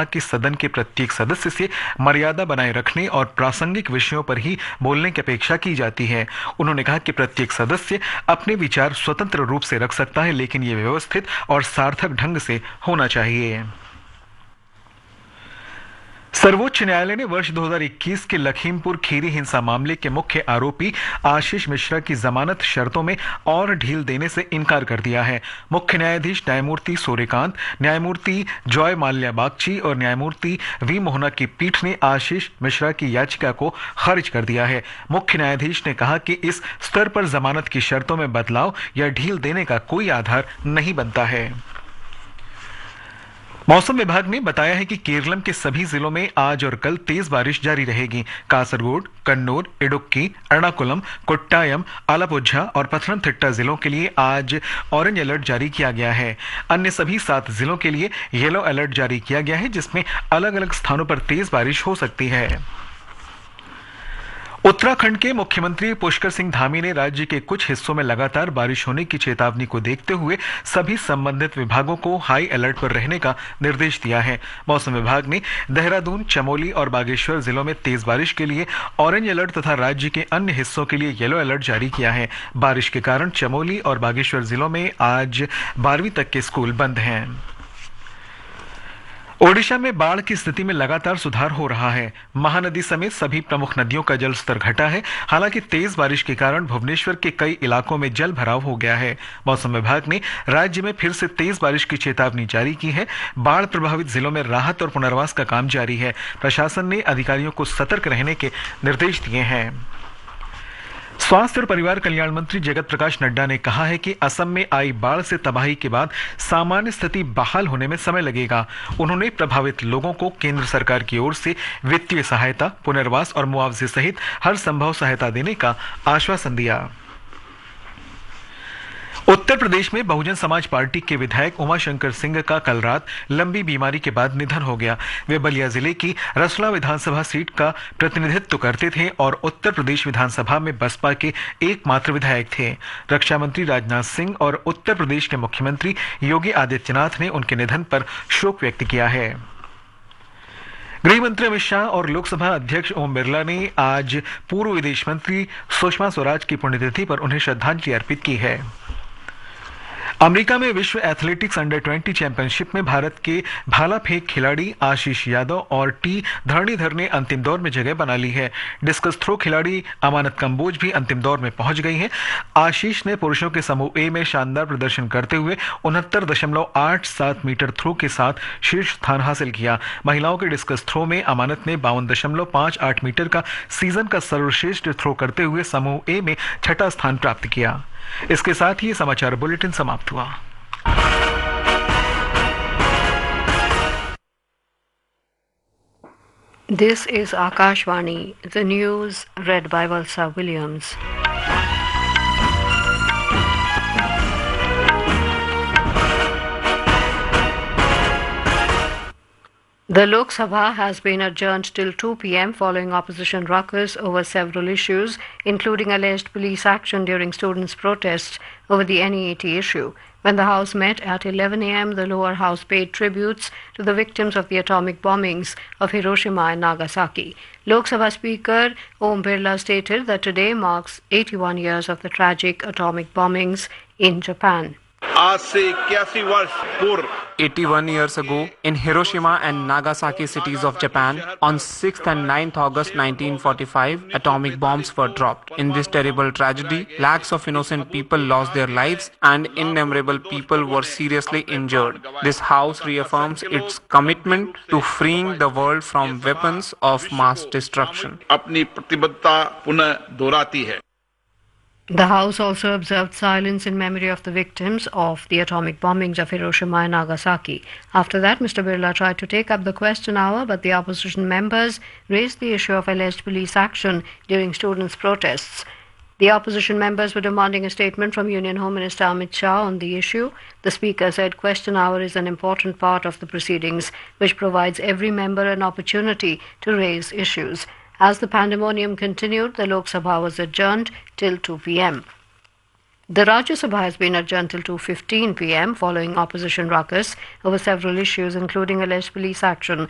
कहा कि सदन के प्रत्येक सदस्य से मर्यादा बनाए रखने और प्रासंगिक विषयों पर ही बोलने की अपेक्षा की जाती है। उन्होंने कहा कि प्रत्येक सदस्य अपने विचार स्वतंत्र रूप से रख सकता है, लेकिन ये व्यवस्थित और सार्थक ढंग से होना चाहिए। सर्वोच्च न्यायालय ने वर्ष 2021 के लखीमपुर खीरी हिंसा मामले के मुख्य आरोपी आशीष मिश्रा की जमानत शर्तों में और ढील देने से इनकार कर दिया है। मुख्य न्यायाधीश न्यायमूर्ति सूर्यकांत, न्यायमूर्ति जॉय माल्या बागची और न्यायमूर्ति वी मोहना की पीठ ने आशीष मिश्रा की याचिका को खारिज कर दिया है। मुख्य न्यायाधीश ने कहा कि इस स्तर पर जमानत की शर्तों में बदलाव या ढील देने का कोई आधार नहीं बनता है। मौसम विभाग ने बताया है कि केरलम के सभी जिलों में आज और कल तेज बारिश जारी रहेगी। कासरगोड, कन्नूर, इडुक्की, एर्नाकुलम, कोट्टायम, आलापुझा और पथनमथिट्टा जिलों के लिए आज ऑरेंज अलर्ट जारी किया गया है। अन्य सभी 7 जिलों के लिए येलो अलर्ट जारी किया गया है, जिसमें अलग अलग स्थानों पर तेज बारिश हो सकती है। उत्तराखंड के मुख्यमंत्री पुष्कर सिंह धामी ने राज्य के कुछ हिस्सों में लगातार बारिश होने की चेतावनी को देखते हुए सभी संबंधित विभागों को हाई अलर्ट पर रहने का निर्देश दिया है। मौसम विभाग ने देहरादून, चमोली और बागेश्वर जिलों में तेज बारिश के लिए ऑरेंज अलर्ट तथा राज्य के अन्य हिस्सों के लिए येलो अलर्ट जारी किया है। बारिश के कारण चमोली और बागेश्वर जिलों में आज 12वीं तक के स्कूल बंद हैं। ओडिशा में बाढ़ की स्थिति में लगातार सुधार हो रहा है। महानदी समेत सभी प्रमुख नदियों का जलस्तर घटा है। हालांकि तेज बारिश के कारण भुवनेश्वर के कई इलाकों में जल भराव हो गया है। मौसम विभाग ने राज्य में फिर से तेज बारिश की चेतावनी जारी की है। बाढ़ प्रभावित जिलों में राहत और पुनर्वास का काम जारी है। प्रशासन ने अधिकारियों को सतर्क रहने के निर्देश दिए हैं। स्वास्थ्य और परिवार कल्याण मंत्री जगत प्रकाश नड्डा ने कहा है कि असम में आई बाढ़ से तबाही के बाद सामान्य स्थिति बहाल होने में समय लगेगा। उन्होंने प्रभावित लोगों को केंद्र सरकार की ओर से वित्तीय सहायता, पुनर्वास और मुआवजे सहित हर संभव सहायता देने का आश्वासन दिया। उत्तर प्रदेश में बहुजन समाज पार्टी के विधायक उमाशंकर सिंह का कल रात लंबी बीमारी के बाद निधन हो गया। वे बलिया जिले की रसला विधानसभा सीट का प्रतिनिधित्व करते थे और उत्तर प्रदेश विधानसभा में बसपा के एकमात्र विधायक थे। रक्षा मंत्री राजनाथ सिंह और उत्तर प्रदेश के मुख्यमंत्री योगी आदित्यनाथ ने उनके निधन पर शोक व्यक्त किया है। गृह मंत्री अमित शाह और लोकसभा अध्यक्ष ओम बिरला ने आज पूर्व विदेश मंत्री सुषमा स्वराज की पुण्यतिथि पर उन्हें श्रद्धांजलि अर्पित की है। अमेरिका में विश्व एथलेटिक्स अंडर 20 चैंपियनशिप में भारत के भाला फेंक खिलाड़ी आशीष यादव और टी धरणीधर ने अंतिम दौर में जगह बना ली है। डिस्कस थ्रो खिलाड़ी अमानत कंबोज भी अंतिम दौर में पहुंच गई हैं। आशीष ने पुरुषों के समूह ए में शानदार प्रदर्शन करते हुए 69.87 मीटर थ्रो के साथ शीर्ष स्थान हासिल किया। महिलाओं के डिस्कस थ्रो में अमानत ने 52.58 मीटर का सीजन का सर्वश्रेष्ठ थ्रो करते हुए समूह ए में 6ठा स्थान प्राप्त किया। इसके साथ ही ये समाचार बुलेटिन समाप्त हुआ। This is Akashvani, the news read by Valsa Williams. The Lok Sabha has been adjourned till 2 p.m. following opposition ruckus over several issues, including alleged police action during students' protests over the NEET issue. When the House met at 11 a.m., the lower house paid tributes to the victims of the atomic bombings of Hiroshima and Nagasaki. Lok Sabha Speaker Om Birla stated that today marks 81 years of the tragic atomic bombings in Japan. आज से 81 वर्ष पूर्व 81 years ago, in Hiroshima and Nagasaki cities of Japan, on 6th and 9th August 1945, atomic bombs were dropped. In this terrible tragedy, lakhs of innocent people lost their lives and innumerable people were seriously injured. This house reaffirms its commitment to freeing the world from weapons of mass destruction. अपनी प्रतिबद्धता पुनः दोहराती है। The House also observed silence in memory of the victims of the atomic bombings of Hiroshima and Nagasaki. After that, Mr. Birla tried to take up the question hour, but the opposition members raised the issue of alleged police action during students' protests. The opposition members were demanding a statement from Union Home Minister Amit Shah on the issue. The Speaker said question hour is an important part of the proceedings, which provides every member an opportunity to raise issues. As the pandemonium continued, the Lok Sabha was adjourned till 2 p.m. The Rajya Sabha has been adjourned till 2:15 p.m. following opposition ruckus over several issues, including alleged police action